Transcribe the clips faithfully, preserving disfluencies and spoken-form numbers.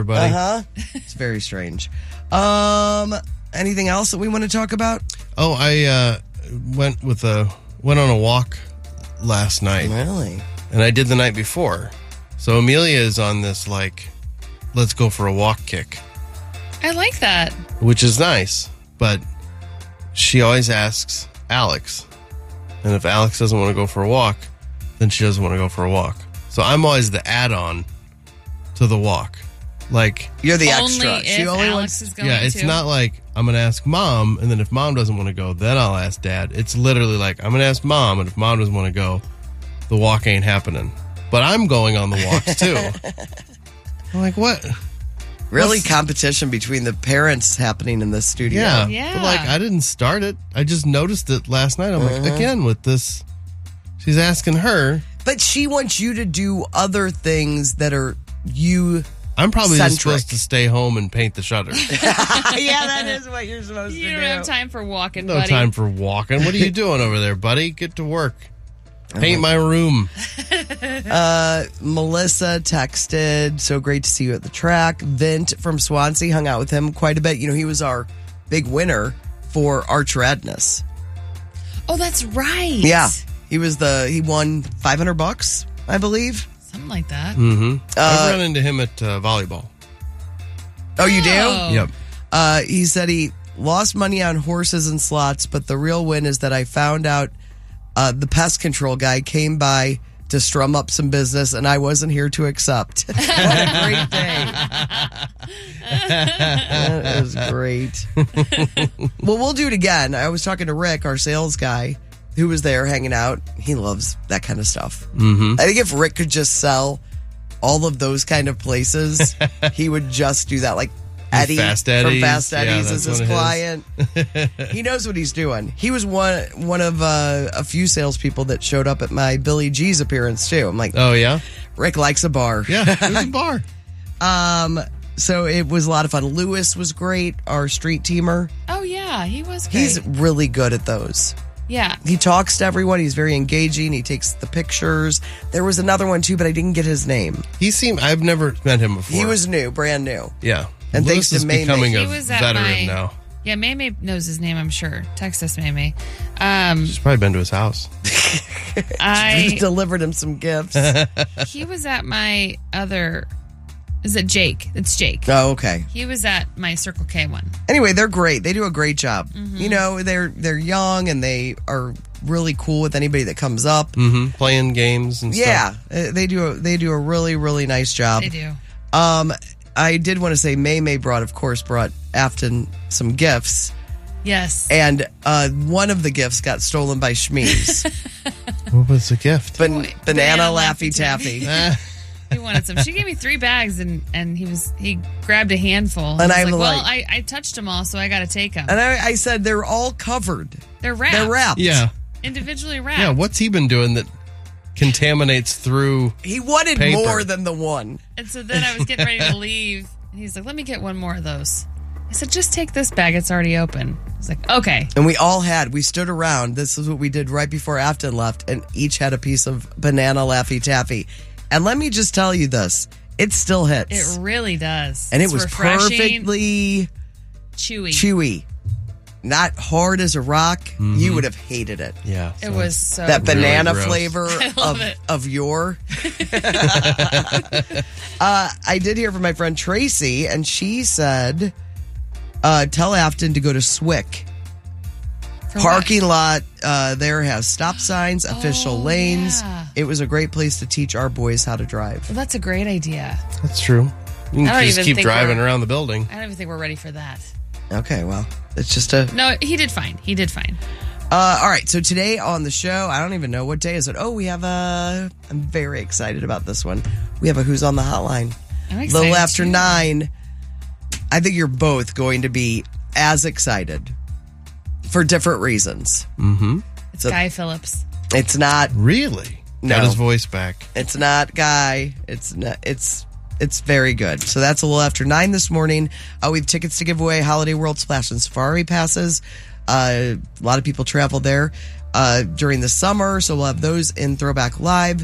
buddy. Uh-huh. It's very strange. Um, anything else that we want to talk about? Oh, I uh, went with a went on a walk last night. Really? And I did the night before. So Amelia is on this, like, let's go for a walk kick. I like that. Which is nice. But she always asks Alex. And if Alex doesn't want to go for a walk, then she doesn't want to go for a walk. So I'm always the add-on to the walk. Like, you're the only extra. If she only Alex wants, is going yeah, it's to. not like I'm going to ask mom, and then if mom doesn't want to go, then I'll ask dad. It's literally like, I'm going to ask mom, and if mom doesn't want to go, the walk ain't happening. But I'm going on the walks, too. I'm like, what? really What's... competition between the parents happening in the studio. Yeah. Yeah. But, like, I didn't start it. I just noticed it last night. I'm Uh-huh. like, again, with this, she's asking her. But she wants you to do other things that are you I'm probably just centric. supposed to stay home and paint the shutter. Yeah, that is what you're supposed You to don't do. have time for walking, No buddy. time for walking. What are you doing over there, buddy? Get to work. Paint my room. Uh, Melissa texted, so great to see you at the track. Vint from Swansea, hung out with him quite a bit. You know, he was our big winner for Arch Radness. Oh, that's right. Yeah. He was the, he won five hundred bucks, I believe. Something like that. Mm-hmm. Uh, I've run into him at uh, volleyball. Oh, you do? Oh. Yep. Uh, he said he lost money on horses and slots, but the real win is that I found out uh, the pest control guy came by to strum up some business, and I wasn't here to accept. What a great day. That is great. Well, we'll do it again. I was talking to Rick, our sales guy, who was there hanging out. He loves that kind of stuff. Mm-hmm. I think if Rick could just sell all of those kind of places, he would just do that. Like Eddie Fast from Eddie's. Fast Yeah, Eddie's that's is his one of client. He knows what he's doing. He was one one of uh, a few salespeople that showed up at my Billy G's appearance too. I'm like, Oh, yeah? Rick likes a bar. Yeah, it was a bar. Um, so it was a lot of fun. Lewis was great, our street teamer. Oh, yeah. He was great. He's really good at those. yeah. He talks to everyone. He's very engaging. He takes the pictures. There was another one too, but I didn't get his name. He seemed, I've never met him before. He was new, brand new. Yeah. And Lewis thanks to is May May. becoming He a was at veteran my- now. Yeah, May May knows his name, I'm sure. Text us, May May. Um, She's probably been to his house. We I delivered him some gifts. He was at my other... Is it Jake? It's Jake. Oh, okay. He was at my Circle K one. Anyway, they're great. They do a great job. Mm-hmm. You know, they're they're young and they are really cool with anybody that comes up. Mm-hmm. Playing games and Yeah, stuff. uh, they do a, they do a really really nice job. They do. Um, I did want to say May May brought, of course, brought Afton some gifts, Yes. and uh, one of the gifts got stolen by Schmeez. What was the gift? Ban- Boy, banana, banana Laffy Laffy Taffy. Ah, He wanted some. She gave me three bags, and, and he was he grabbed a handful. And He was I'm like, well, like- I, I touched them all, so I got to take them. And I, I said they're all covered. They're wrapped. They're wrapped. yeah. Individually wrapped. Yeah, what's he been doing that contaminates through... He wanted Paper. more than the one. And so then I was getting ready to leave. And he's like, let me get one more of those. I said, just take this bag. It's already open. I was like, okay. And we all had, we stood around. This is what we did right before Afton left, and each had a piece of banana Laffy Taffy. And let me just tell you this, it still hits. It really does. and It's it was refreshing, perfectly chewy. chewy. Not hard as a rock. Mm-hmm. You would have hated it. Yeah. It was so That good. Really banana gross. flavor I love of, it. of your. uh, I did hear from my friend Tracy, and she said, uh, tell Afton to go to Swick. For Parking lot uh, there has stop signs, official Oh, lanes. yeah. It was a great place to teach our boys how to drive. Well, that's a great idea. That's true. You I don't can just even keep think driving we're- around the building. I don't even think we're ready for that. Okay, well, it's just a. No, he did fine. He did fine. Uh, all right, so today on the show, I don't even know what day is it. Oh, we have a. I'm very excited about this one. We have a Who's on the Hotline. I'm A excited. little after too. nine. I think you're both going to be as excited for different reasons. Mm-hmm. It's So- Guy Phillips. It's not. Really? No. Got his voice back. It's not Guy. It's not. It's. It's very good. So that's a little after nine this morning. Uh, we have tickets to give away. Holiday World Splash and Safari passes. Uh, a lot of people travel there uh, during the summer, so we'll have those in Throwback Live.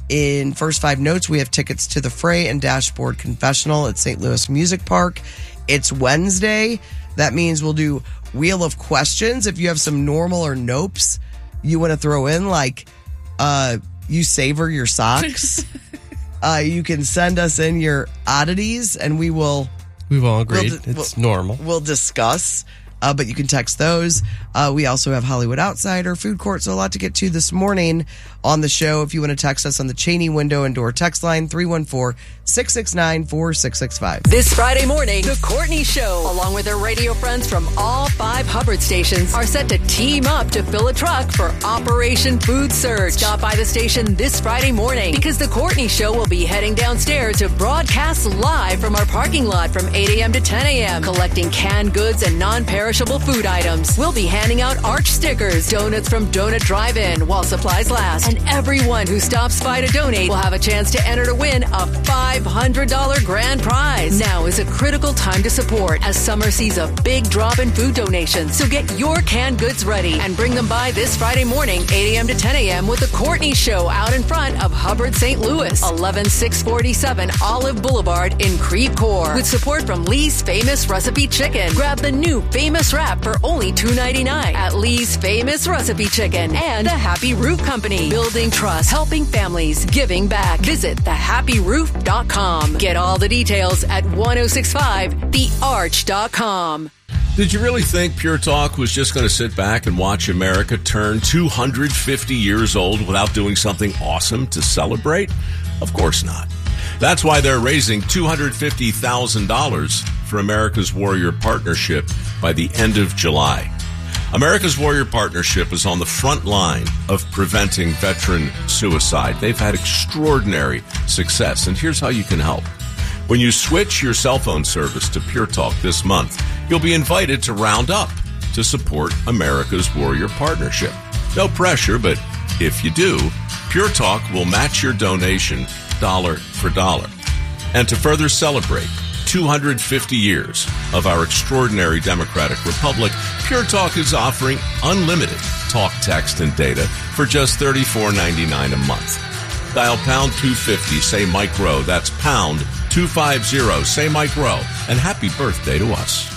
In first five notes, we have tickets to the Fray and Dashboard Confessional at Saint Louis Music Park. It's Wednesday. That means we'll do Wheel of Questions. If you have some normal or nopes you want to throw in, like uh, you savor your socks, uh, you can send us in your oddities and we will... We've all agreed We'll, it's we'll, normal. We'll discuss, uh, but you can text those. Uh, we also have Hollywood Outsider, Food Court, so a lot to get to this morning on the show. If you want to text us on the Cheney window and door text line, three one four, six six nine, four six six five. This Friday morning, The Courtney Show, along with their radio friends from all five Hubbard stations, are set to team up to fill a truck for Operation Food Surge. Stop by the station this Friday morning because The Courtney Show will be heading downstairs to broadcast live from our parking lot from eight a.m. to ten a.m., collecting canned goods and non-perishable food items. We'll be handing out Arch stickers, donuts from Donut Drive-In while supplies last, and everyone who stops by to donate will have a chance to enter to win a five hundred dollars grand prize. Now is a critical time to support as summer sees a big drop in food donations. So get your canned goods ready and bring them by this Friday morning, eight a.m. to ten a.m. with The Courtney Show out in front of Hubbard Saint Louis, eleven six forty-seven Olive Boulevard in Creve Coeur. With support from Lee's Famous Recipe Chicken. Grab the new Famous Wrap for only two ninety-nine at Lee's Famous Recipe Chicken and The Happy Roof Company. Building trust, helping families, giving back. Visit the happy roof dot com. Get all the details at ten sixty-five the arch dot com. Did you really think Pure Talk was just going to sit back and watch America turn two hundred fifty years old without doing something awesome to celebrate? Of course not. That's why they're raising two hundred fifty thousand dollars for America's Warrior Partnership by the end of July. America's Warrior Partnership is on the front line of preventing veteran suicide. They've had extraordinary success, and here's how you can help. When you switch your cell phone service to Pure Talk this month, you'll be invited to round up to support America's Warrior Partnership. No pressure, but if you do, Pure Talk will match your donation dollar for dollar. And to further celebrate two hundred fifty years of our extraordinary democratic republic, Pure Talk is offering unlimited talk, text, and data for just thirty-four ninety-nine a month. Dial pound two fifty, say Mike Rowe. That's pound two fifty, say Mike Rowe. And happy birthday to us.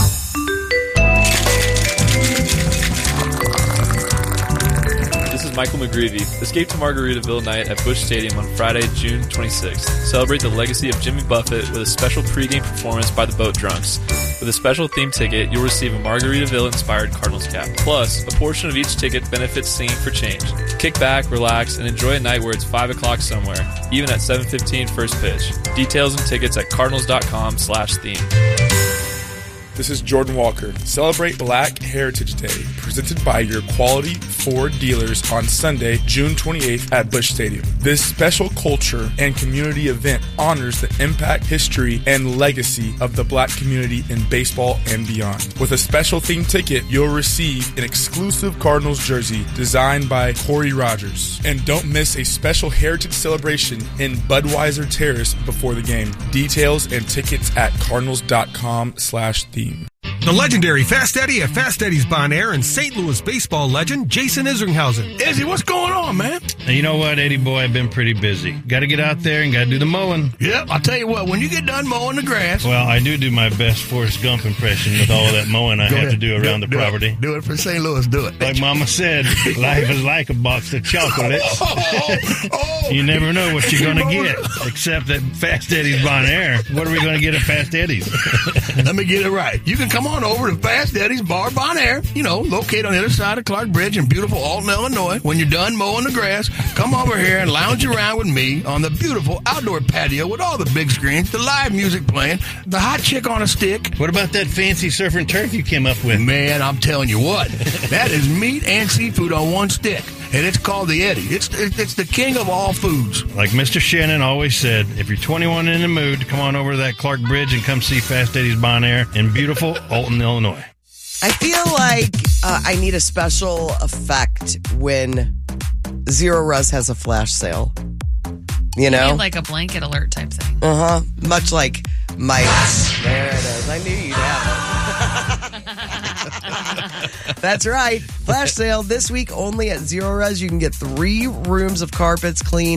Michael McGreevy. Escape to Margaritaville night at Busch Stadium on Friday, June twenty-sixth. Celebrate the legacy of Jimmy Buffett with a special pregame performance by the Boat Drunks. With a special theme ticket, you'll receive a Margaritaville-inspired Cardinals cap. Plus, a portion of each ticket benefits Singing for Change. Kick back, relax, and enjoy a night where it's five o'clock somewhere, even at seven fifteen first pitch. Details and tickets at cardinals.com slash theme. This is Jordan Walker. Celebrate Black Heritage Day, presented by your quality Ford dealers on Sunday, June twenty-eighth at Busch Stadium. This special culture and community event honors the impact, history, and legacy of the Black community in baseball and beyond. With a special themed ticket, you'll receive an exclusive Cardinals jersey designed by Corey Rogers. And don't miss a special heritage celebration in Budweiser Terrace before the game. Details and tickets at cardinals.com slash theme. The legendary Fast Eddie at Fast Eddie's Bon Air and Saint Louis baseball legend Jason Isringhausen. Izzy, what's going on, man? Now, you know what, Eddie boy, I've been pretty busy. Got to get out there and got to do the mowing. Yep, I'll tell you what, when you get done mowing the grass... Well, I do do my best Forrest Gump impression with all that mowing I have ahead. to do around do, the do property. It. Do it for Saint Louis, do it. Like Mama said, life is like a box of chocolates. Oh, oh, oh. You never know what you're going to get, except at Fast Eddie's Bon Air. What are we going to get at Fast Eddie's? Let me get it right. You can come on over to Fast Eddie's Bar Bon Air, you know, located on the other side of Clark Bridge in beautiful Alton, Illinois. When you're done mowing the grass, come over here and lounge around with me on the beautiful outdoor patio with all the big screens, the live music playing, the hot chick on a stick. What about that fancy surf and turf you came up with? Man, I'm telling you what, that is meat and seafood on one stick. And it's called the Eddie. It's it's the king of all foods. Like Mister Shannon always said, if you're twenty-one and in the mood, come on over to that Clark Bridge and come see Fast Eddie's Bon Air in beautiful Alton, Illinois. I feel like uh, I need a special effect when Zero Res has a flash sale. You know? You need like a blanket alert type thing. Uh-huh. Much like Mike's. There it is. I knew you'd have it. That's right. Flash sale this week only at Zero Res. You can get three rooms of carpets cleaned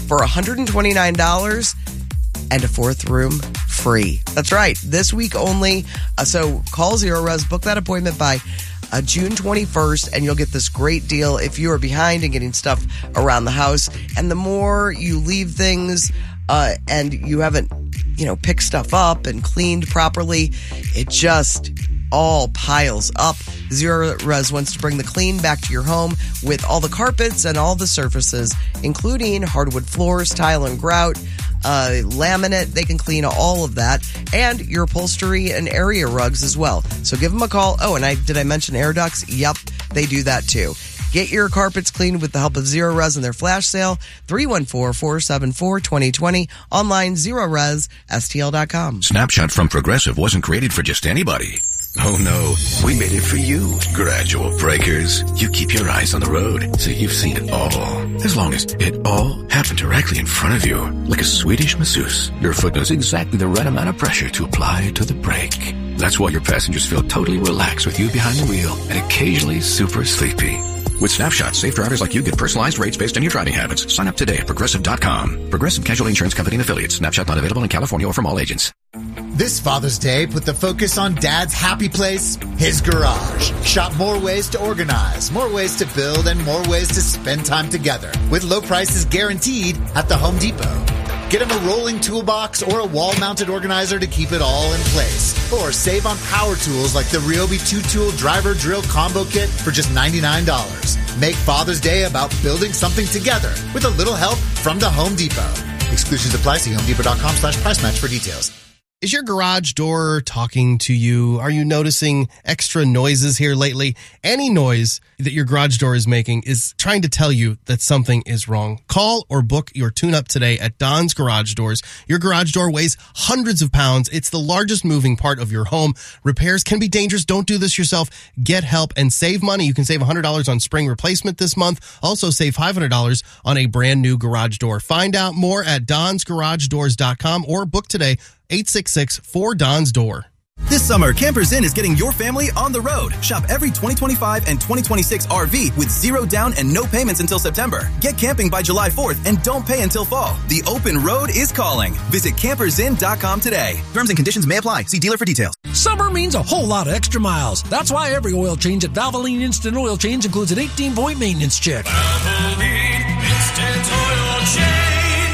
for one hundred twenty-nine dollars and a fourth room free. That's right. This week only. Uh, so call Zero Res, book that appointment by uh, June twenty-first, and you'll get this great deal if you are behind in getting stuff around the house. And the more you leave things uh, and you haven't, you know, picked stuff up and cleaned properly, it just all piles up. Zero Res wants to bring the clean back to your home with all the carpets and all the surfaces, including hardwood floors, tile and grout, uh, laminate. They can clean all of that, and your upholstery and area rugs as well. So give them a call. Oh, and I did I mention air ducts? Yep, they do that too. Get your carpets cleaned with the help of Zero Res in their flash sale. three one four, four seven four, two zero two zero. Online, zero res s t l dot com. Snapshot from Progressive wasn't created for just anybody. Oh no, we made it for you. Gradual breakers. You keep your eyes on the road, so you've seen it all. As long as it all happened directly in front of you, like a Swedish masseuse, your foot knows exactly the right amount of pressure to apply to the brake. That's why your passengers feel totally relaxed with you behind the wheel and occasionally super sleepy. With Snapshot, safe drivers like you get personalized rates based on your driving habits. Sign up today at Progressive dot com. Progressive Casualty Insurance Company and Affiliates. Snapshot not available in California or from all agents. This Father's Day, put the focus on Dad's happy place, his garage. Shop more ways to organize, more ways to build, and more ways to spend time together. With low prices guaranteed at the Home Depot. Get him a rolling toolbox or a wall-mounted organizer to keep it all in place. Or save on power tools like the Ryobi two-tool driver drill combo kit for just ninety-nine dollars. Make Father's Day about building something together with a little help from the Home Depot. Exclusions apply. See homedepot.com slash price match for details. Is your garage door talking to you? Are you noticing extra noises here lately? Any noise that your garage door is making is trying to tell you that something is wrong. Call or book your tune-up today at Don's Garage Doors. Your garage door weighs hundreds of pounds. It's the largest moving part of your home. Repairs can be dangerous. Don't do this yourself. Get help and save money. You can save one hundred dollars on spring replacement this month. Also save five hundred dollars on a brand new garage door. Find out more at dons garage doors dot com or book today. eight six six, four, D O N S door. This summer, Campers Inn is getting your family on the road. Shop every twenty twenty-five and twenty twenty-six R V with zero down and no payments until September. Get camping by July fourth and don't pay until fall. The open road is calling. Visit campers inn dot com today. Terms and conditions may apply. See dealer for details. Summer means a whole lot of extra miles. That's why every oil change at Valvoline Instant Oil Change includes an eighteen-point maintenance check. Valvoline Instant Oil Change.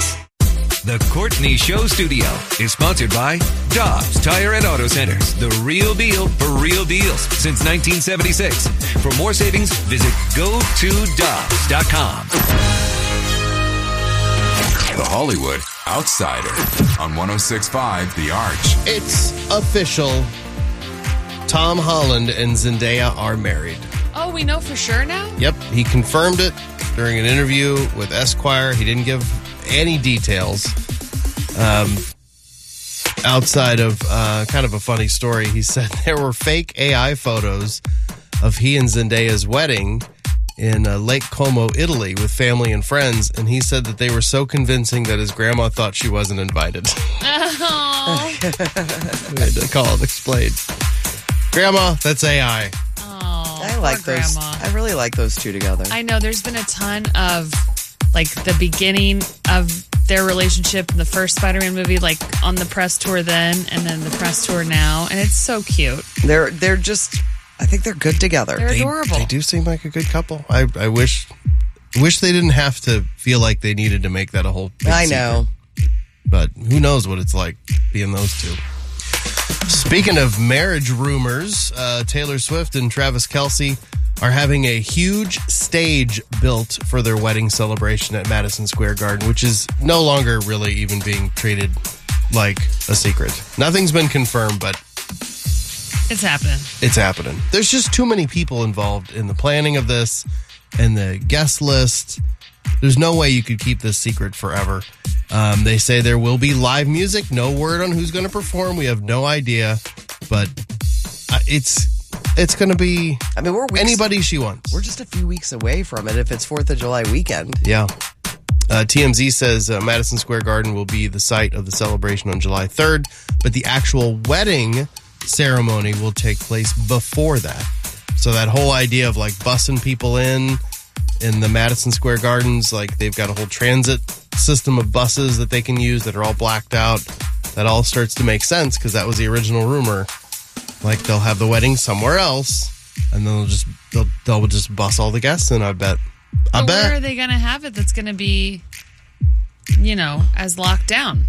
The Courtney Show Studio is sponsored by Dobbs Tire and Auto Centers, the real deal for real deals since nineteen seventy-six. For more savings, visit go to dobbs dot com. The Hollywood Outsider on one oh six point five The Arch. It's official. Tom Holland and Zendaya are married. Oh, we know for sure now? Yep, he confirmed it during an interview with Esquire. He didn't give any details um, outside of uh, kind of a funny story. He said there were fake A I photos of he and Zendaya's wedding in uh, Lake Como, Italy with family and friends, and he said that they were so convincing that his grandma thought she wasn't invited. Oh. We had to call it explained. Grandma, that's A I. Oh, I like poor those. grandma. I really like those two together. I know there's been a ton of like the beginning of their relationship in the first Spider-Man movie, like on the press tour then, and then the press tour now, and it's so cute. They're they're just, I think they're good together. They're They- adorable. They do seem like a good couple. I, I wish wish they didn't have to feel like they needed to make that a whole big I know. secret. But who knows what it's like being those two. Speaking of marriage rumors, uh, Taylor Swift and Travis Kelce are having a huge stage built for their wedding celebration at Madison Square Garden, which is no longer really even being treated like a secret. Nothing's been confirmed, but It's happening. it's happening. There's just too many people involved in the planning of this and the guest list. There's no way you could keep this secret forever. Um, they say there will be live music. No word on who's going to perform. We have no idea, but uh, it's it's going to be I mean, we're weeks, anybody she wants. We're just a few weeks away from it if it's fourth of July weekend. Yeah. Uh, T M Z says uh, Madison Square Garden will be the site of the celebration on July third, but the actual wedding ceremony will take place before that. So that whole idea of like bussing people in in the Madison Square Gardens, like they've got a whole transit system of buses that they can use that are all blacked out. That all starts to make sense because that was the original rumor. Like they'll have the wedding somewhere else, and then they'll just they'll they'll just bus all the guests in. I bet. I But bet. where are they going to have it that's going to be, you know, as locked down?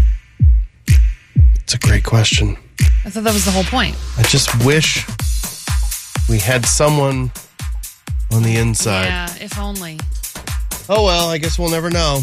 It's a great question. I thought that was the whole point. I just wish we had someone on the inside. Yeah, if only. Oh, well, I guess we'll never know.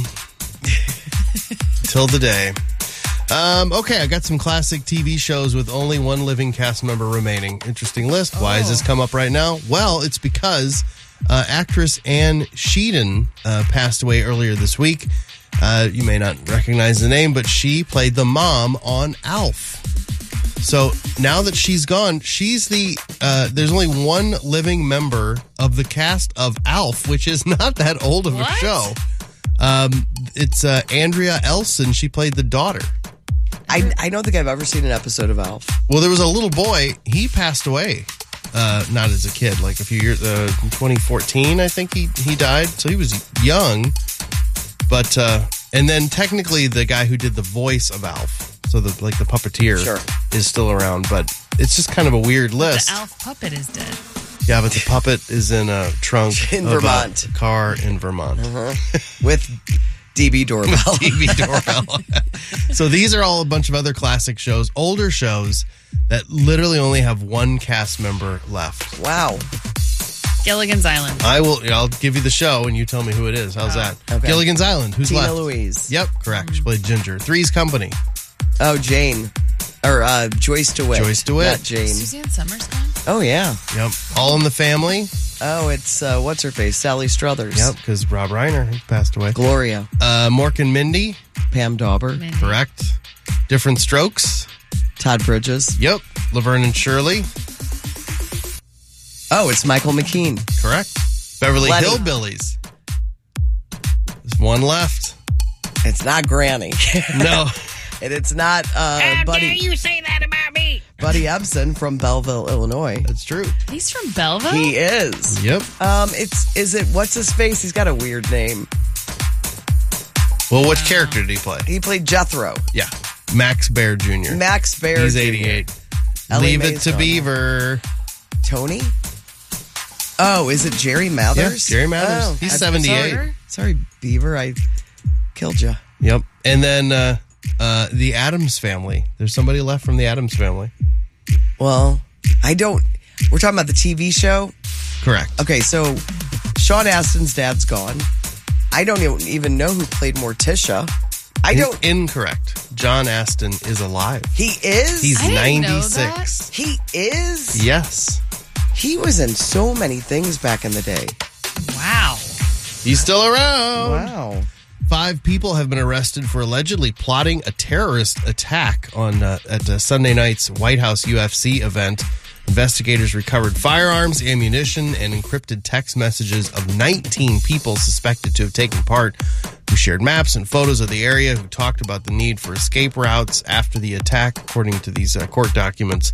Till the day. Um, okay, I got some classic T V shows with only one living cast member remaining. Interesting list. Why has this come up right now? Well, it's because uh, actress Anne Sheedon uh, passed away earlier this week. Uh, you may not recognize the name, but she played the mom on Alf. So now that she's gone, she's the, uh, there's only one living member of the cast of Alf, which is not that old of a What? show. Um, it's uh, Andrea Elson. She played the daughter. I, I don't think I've ever seen an episode of Alf. Well, there was a little boy. He passed away. Uh, not as a kid, like a few years, uh, in twenty fourteen, I think he, he died. So he was young. But, uh, and then technically the guy who did the voice of Alf, so the, like the puppeteer, Sure. is still around. But it's just kind of a weird list. The Alf puppet is dead. Yeah, but the puppet is in a trunk In of Vermont. a car in Vermont. Uh-huh. With D B doorbell. D B doorbell. So these are all a bunch of other classic shows, older shows that literally only have one cast member left. Wow. Gilligan's Island. I will. I'll give you the show, and you tell me who it is. How's that? Okay. Gilligan's Island. Who's Tina left? Louise. Yep, correct. She played Ginger. Three's Company. Oh, Jane. Or uh, Joyce DeWitt. Joyce DeWitt. Not Jane. Suzanne Summers gone? Oh, yeah. Yep. All in the Family. Oh, it's, uh, what's her face? Sally Struthers. Yep, because Rob Reiner has passed away. Gloria. Uh, Mork and Mindy. Pam Dauber. Mindy. Correct. Different Strokes. Todd Bridges. Yep. Laverne and Shirley. Oh, it's Michael McKean. Correct. Beverly Letty. Hillbillies. There's one left. It's not Granny. No. And it's not uh, How Buddy dare you say that about me? Buddy Ebsen from Belleville, Illinois. That's true. He's from Belleville? He is. Yep. Um, it's is it what's his face? He's got a weird name. Well, which character did he play? He played Jethro. Yeah. Max Bear Junior Max Bear. He's Junior eighty-eight. Ellie Leave Mae's it to gone. Beaver. Tony? Oh, is it Jerry Mathers? Yeah, Jerry Mathers. Oh, He's I'm seventy-eight. Sorry, sorry, Beaver. I killed you. Yep. And then uh, uh, the Addams Family. There's somebody left from the Addams Family. Well, I don't. We're talking about the T V show. Correct. Okay, so Sean Astin's dad's gone. I don't even- even know who played Morticia. I don't. Incorrect. John Astin is alive. He is. He's I didn't know ninety-six. He is. Yes. He was in so many things back in the day. Wow. He's still around. Wow. Five people have been arrested for allegedly plotting a terrorist attack on uh, at uh, Sunday night's White House U F C event. Investigators recovered firearms, ammunition, and encrypted text messages of nineteen people suspected to have taken part, who shared maps and photos of the area, who talked about the need for escape routes after the attack, according to these uh, court documents.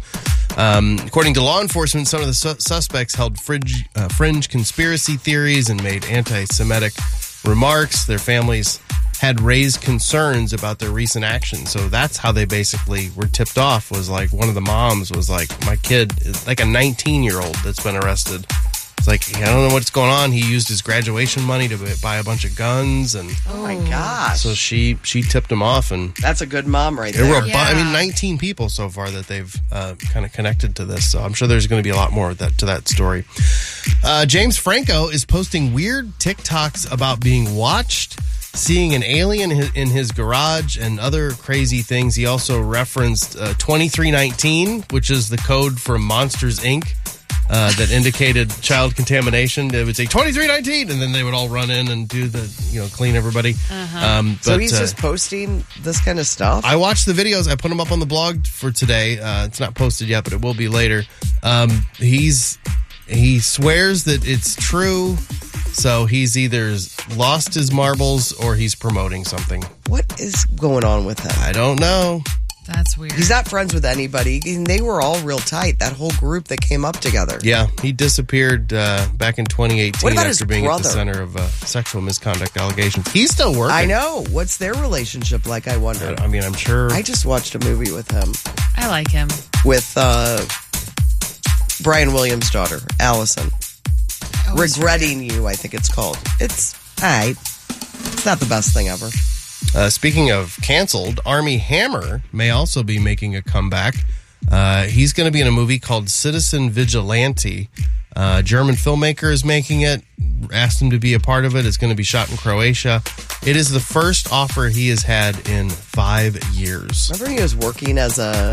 Um, according to law enforcement, some of the su- suspects held fringe, uh, fringe conspiracy theories and made anti-Semitic remarks. Their families had raised concerns about their recent actions. So that's how they basically were tipped off, was like one of the moms was like, my kid is like a nineteen year old that's been arrested. It's like, I don't know what's going on. He used his graduation money to buy a bunch of guns. And Oh my gosh. so she, she tipped him off, and That's a good mom right there were, there. a bu- I mean, nineteen people so far that they've uh, kind of connected to this. So I'm sure there's going to be a lot more of that to that story. Uh, James Franco is posting weird TikToks about being watched, seeing an alien in his, in his garage, and other crazy things. He also referenced uh, twenty-three nineteen, which is the code for Monsters, Incorporated. Uh, that indicated child contamination. They would say twenty-three nineteen, and then they would all run in and do the, you know, clean everybody. Uh-huh. Um, so but, he's uh, just posting this kind of stuff. I watched the videos. I put them up on the blog for today. Uh, it's not posted yet, but it will be later. Um, he's he swears that it's true. So he's either lost his marbles or he's promoting something. What is going on with him? I don't know. That's weird. He's not friends with anybody. And they were all real tight, that whole group that came up together. Yeah, he disappeared uh, back in twenty eighteen What about his after being at the brother? center of uh, sexual misconduct allegations. He's still working. I know. What's their relationship like, I wonder? I mean, I'm sure. I just watched a movie with him. I like him. With uh, Brian Williams' daughter, Allison. Regretting You, I think it's called. It's all right. It's not the best thing ever. Uh, speaking of canceled, Army Hammer may also be making a comeback. Uh, he's going to be in a movie called Citizen Vigilante. Uh, German filmmaker is making it, asked him to be a part of it. It's going to be shot in Croatia. It is the first offer he has had in five years. Remember he was working as a,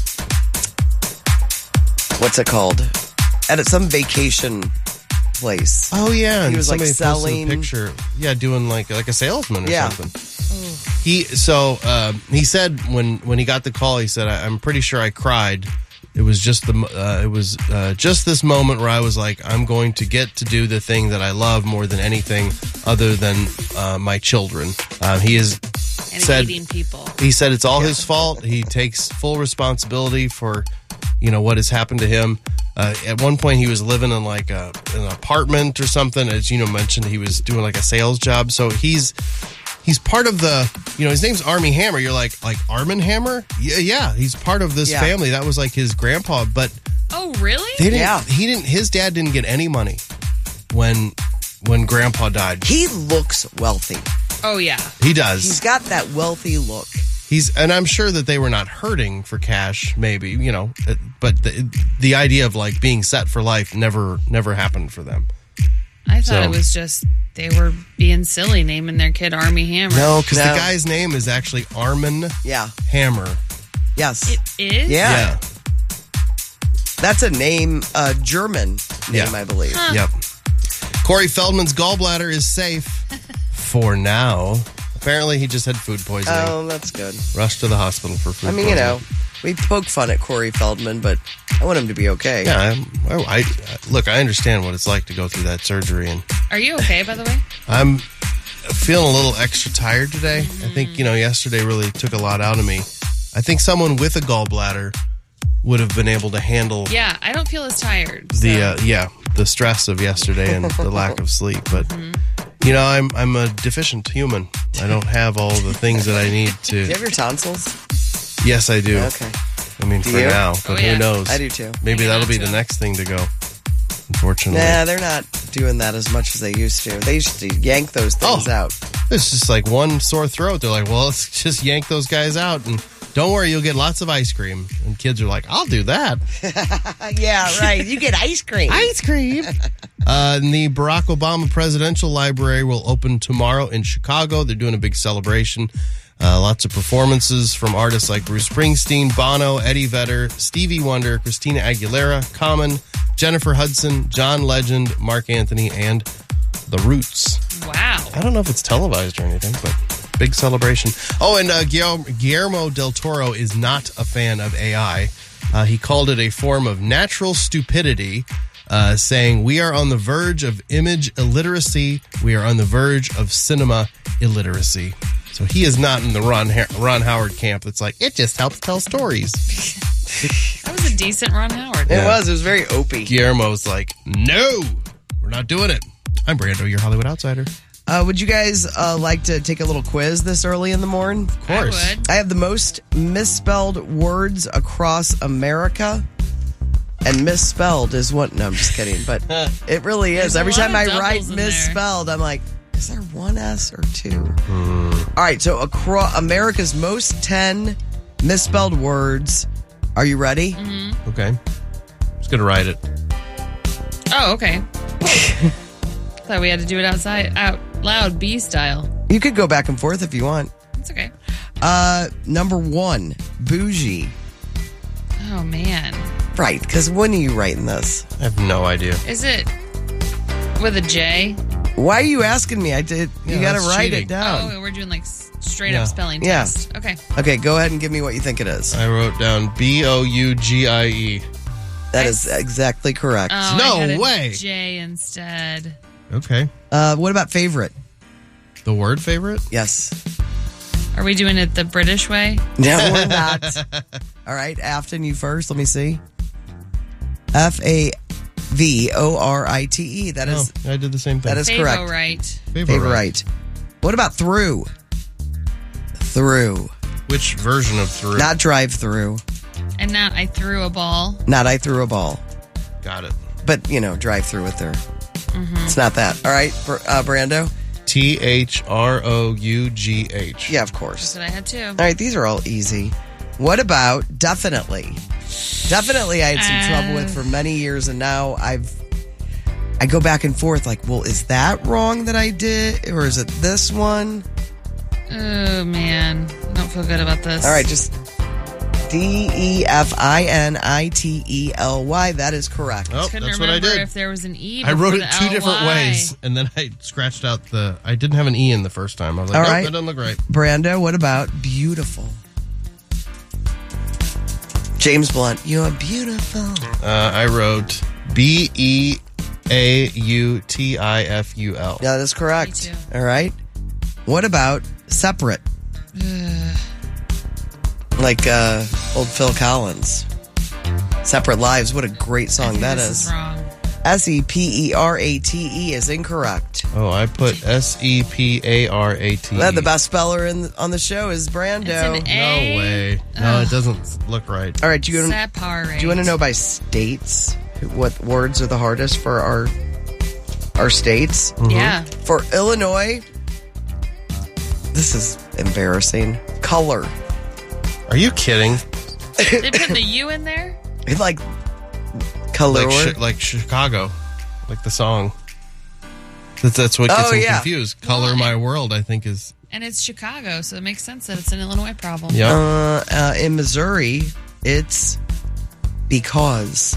what's it called? At some vacation place. Oh, yeah. He and was like somebody posted a selling. picture. Yeah, doing like like a salesman or Yeah. something. He so uh, he said when when he got the call, he said, I, "I'm pretty sure I cried. It was just the uh, it was uh, just this moment where I was like, I'm going to get to do the thing that I love more than anything other than uh, my children." Uh, he has And said eating people. he said it's all his fault. He takes full responsibility for you know what has happened to him. Uh, at one point, he was living in like a, an apartment or something. As you know, mentioned, he was doing like a sales job. So he's he's part of the, you know, his name's Army Hammer. You're like, like Armin Hammer? Yeah, yeah. He's part of this Yeah. family. That was like his grandpa. But Oh, really? they didn't, Yeah. he didn't, his dad didn't get any money when when grandpa died. He looks wealthy. Oh, yeah. He does. He's got that wealthy look. He's, and I'm sure that they were not hurting for cash, maybe, you know, but the, the idea of like being set for life never, never happened for them. I thought So- it was just they were being silly naming their kid Army Hammer. No, because No. the guy's name is actually Armin Yeah. Hammer. Yes. It is? Yeah. That's a name, a German name, Yeah. I believe. Huh. Yep. Corey Feldman's gallbladder is safe for now. Apparently, he just had food poisoning. Oh, that's good. Rushed to the hospital for food I mean, you poisoning. know, we poke fun at Corey Feldman, but I want him to be okay. Yeah, I, I, I look. I understand what it's like to go through that surgery, and Are you okay, by the way? I'm feeling a little extra tired today. I think you know, yesterday really took a lot out of me. I think someone with a gallbladder would have been able to handle Yeah, I don't feel as tired. the so- uh, yeah the stress of yesterday and the lack of sleep. But you know, I'm I'm a deficient human. I don't have all the things that I need Do you to. have your tonsils? Yes, I do. Okay. I mean, Do for you? now, but Oh, who yeah. knows? I do too. Maybe Hanging that'll on be to the it. next thing to go. Unfortunately, Nah, they're not doing that as much as they used to. They used to yank those things Oh. out. it's just like one sore throat. They're like, well, let's just yank those guys out, and don't worry, you'll get lots of ice cream. And kids are like, I'll do that. Yeah, right. You get ice cream. Ice cream. Uh, and the Barack Obama Presidential Library will open tomorrow in Chicago. They're doing a big celebration. Uh, lots of performances from artists like Bruce Springsteen, Bono, Eddie Vedder, Stevie Wonder, Christina Aguilera, Common, Jennifer Hudson, John Legend, Mark Anthony, and The Roots. Wow. I don't know if it's televised or anything, but big celebration. Oh, and uh, Guillermo, Guillermo del Toro is not a fan of A I. Uh, he called it a form of natural stupidity, uh, saying, we are on the verge of image illiteracy. We are on the verge of cinema illiteracy. So he is not in the Ron, ha- Ron Howard camp that's like, it just helps tell stories. That was a decent Ron Howard. It Yeah. was. It was very opie. Guillermo's like, no, we're not doing it. I'm Brando, your Hollywood outsider. Uh, would you guys uh, like to take a little quiz this early in the morning? Of course. I would. I have the most misspelled words across America. And misspelled is what? No, I'm just kidding. But it really is. There's a Every lot time of I doubles write in there. misspelled, I'm like, is there one S or two? All right. So across America's most ten misspelled words. Are you ready? Okay. Just going to write it. Oh, okay. Thought we had to do it outside, out loud, B style. You could go back and forth if you want. It's okay. Uh, number one, bougie. Oh, man. Right, because when are you writing this? I have no idea. Is it with a J? Why are you asking me? I did. You Yeah, got to that's write cheating. it down. Oh, we're doing like s- straight Yeah. up spelling Yeah. test. Okay. Okay, go ahead and give me what you think it is. I wrote down B O U G I E. That is exactly correct. Oh, No I had a way. J instead. Okay. Uh, what about favorite? The word favorite? Yes. Are we doing it the British way? No, we're not. All right, Afton, you first. Let me see. F A V O R I T E. That is. Oh, I did the same thing. That is correct. Favorite. Favorite. What about through? Through. Which version of through? Not drive through. And not I threw a ball. Not I threw a ball. Got it. But, you know, drive through with there. Mm-hmm. It's not that. All right, uh, Brando? T H R O U G H. Yeah, of course. That's what I had too. All right, these are all easy. What about definitely? Definitely I had some Uh, trouble with for many years, and now I've... I go back and forth like, well, is that wrong that I did? Or is it this one? Oh, man. I don't feel good about this. All right, just D E F I N I T E L Y. That is correct. Oh, Couldn't that's what I remember did. if there was an E. I wrote before it the two L different Y. ways, and then I scratched out the... I didn't have an E in the first time. I was like, All nope, right. that doesn't look right. Brando, what about beautiful? James Blunt, you're beautiful. Uh, I wrote B E A U T I F U L. Yeah, that is correct. All right. What about separate? Like uh, old Phil Collins. Separate Lives. What a great song that This is. is wrong. S E P E R A T E is incorrect. Oh, I put S E P A R A T E. Well, the best speller in on the show is Brando. It's an A. No way. No, it doesn't look right. All right, do you want Separate. do you want to know by states what words are the hardest for our our states? Yeah. For Illinois, this is embarrassing. Color. Are you kidding? They put the U in there? It's like color. Like, chi- like Chicago, like the song. That's, that's what gets Oh, me yeah. confused. Color My World, I think, is... And it's Chicago, so it makes sense that it's an Illinois problem. Yeah. Uh, uh, in Missouri, it's because.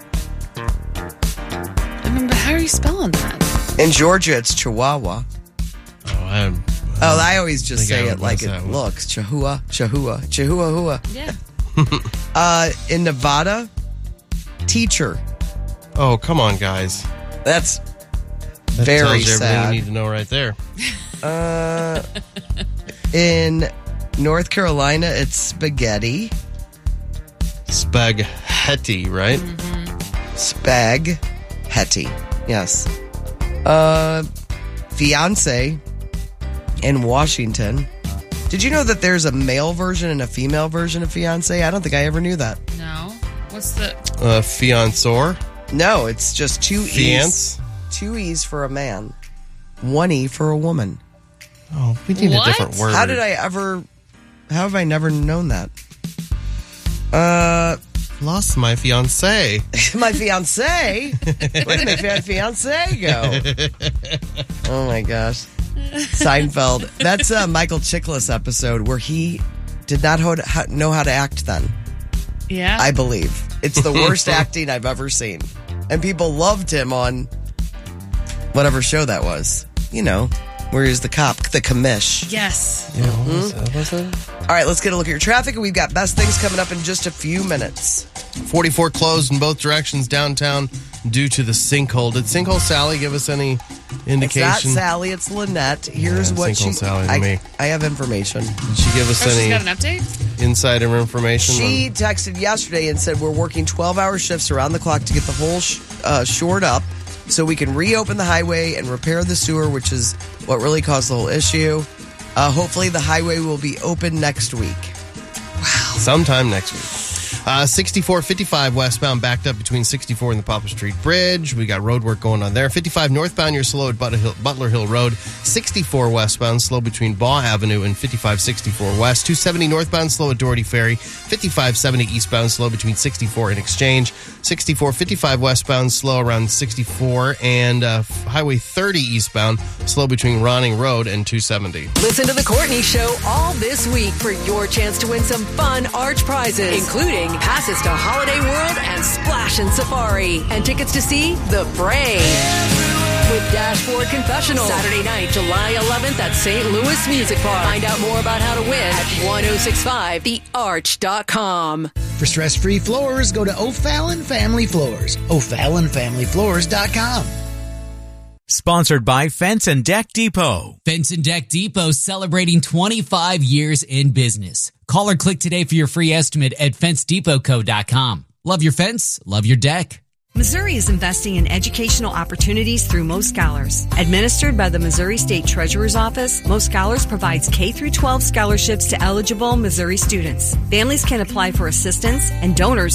I mean, but how are you spelling that? In Georgia, it's Chihuahua. Oh, I'm... Oh, I always just think I say would it like mess that it one. looks. Chihuahua, Chihuahua, Chihuahua. Yeah. Uh, in Nevada, teacher. Oh, come on, guys. That's That very tells you everything sad. you need to know right there. Uh, in North Carolina, it's spaghetti. Spaghetti, right? Spaghetti. Yes. Uh, fiance in Washington. Did you know that there's a male version and a female version of fiance? I don't think I ever knew that. No. What's the. Uh, fiancor? No, it's just two Fiance? E's. Two E's for a man, one E for a woman. Oh, we need What? a different word. How did I ever? How have I never known that? Uh, Lost my fiance. my fiance. Where did my fiance go? Oh my gosh, Seinfeld. That's a Michael Chiklis episode where he did not ho- ho- know how to act. Then Yeah. I believe it's the worst acting I've ever seen, and people loved him on whatever show that was. You know, where he's the cop, the commish. yes. Yeah, what was that? Was it? All right, let's get a look at your traffic, and we've got best things coming up in just a few minutes. forty-four closed in both directions downtown due to the sinkhole. Did Sinkhole Sally give us any indication? It's not Sally, it's Lynette. Here's Yeah, what Sinkhole she. Sally to I, me. I have information. Did she give us Oh, she's any got an update? insider information? She texted yesterday and said we're working twelve-hour shifts around the clock to get the hole sh- uh, shored up, so we can reopen the highway and repair the sewer, which is what really caused the whole issue. Uh, hopefully, the highway will be open next week. Sometime next week. Uh, sixty-four fifty-five westbound backed up between sixty-four and the Poplar Street Bridge. We got road work going on there. fifty-five northbound, you're slow at Butler Hill, Butler Hill Road. sixty-four westbound, slow between Baugh Avenue and fifty-five sixty-four West. two seventy northbound, slow at Doherty Ferry. fifty-five seventy eastbound, slow between sixty-four and Exchange. sixty-four fifty-five westbound, slow around sixty-four. And uh, Highway thirty eastbound, slow between Ronning Road and two seventy. Listen to The Courtney Show all this week for your chance to win some fun Arch prizes, including passes to Holiday World and Splash and Safari, and tickets to see The Brave with Dashboard Confessional, Saturday night, July eleventh at Saint Louis Music Park. Find out more about how to win at ten sixty-five the arch dot com. For stress-free floors, go to O'Fallon Family Floors. O'Fallon Family Floors dot com. Sponsored by Fence and Deck Depot. Fence and Deck Depot celebrating twenty-five years in business. Call or click today for your free estimate at fence depot co dot com. Love your fence, love your deck. Missouri is investing in educational opportunities through Mo Scholars. Administered by the Missouri State Treasurer's Office, Mo Scholars provides K through twelve scholarships to eligible Missouri students. Families can apply for assistance, and donors